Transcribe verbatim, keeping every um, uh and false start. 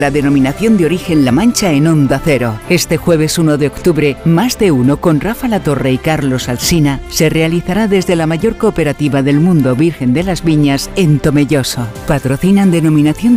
La denominación de origen La Mancha en Onda Cero. Este jueves uno de octubre, Más de Uno con Rafa Latorre y Carlos Alsina se realizará desde la mayor cooperativa del mundo Virgen de las Viñas en Tomelloso. Patrocinan denominación